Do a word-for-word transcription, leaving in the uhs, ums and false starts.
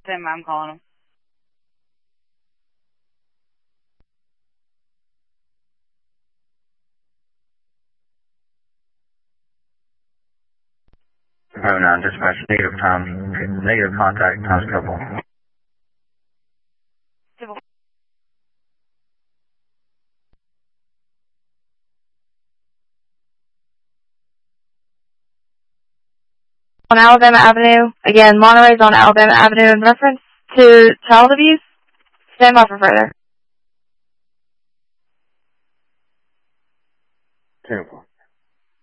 Stand by, I'm calling him. Oh, no, dispatch, negative time, negative contact, times a couple. On Alabama Avenue, again, Monterey's on Alabama Avenue in reference to child abuse. Stand by for further. Ten four.